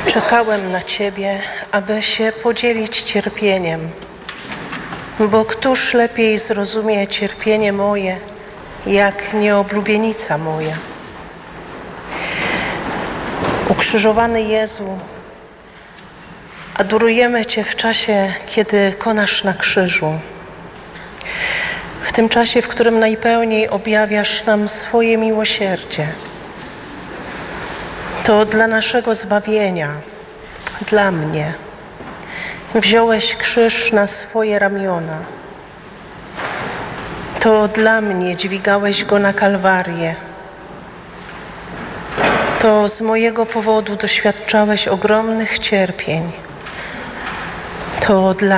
Czekałem na Ciebie, aby się podzielić cierpieniem, bo któż lepiej zrozumie cierpienie moje, jak nieoblubienica moja. Ukrzyżowany Jezu, adorujemy Cię w czasie, kiedy konasz na krzyżu. W tym czasie, w którym najpełniej objawiasz nam swoje miłosierdzie. To dla naszego zbawienia, dla mnie, wziąłeś krzyż na swoje ramiona. To dla mnie dźwigałeś go na Kalwarię. To z mojego powodu doświadczałeś ogromnych cierpień. To dla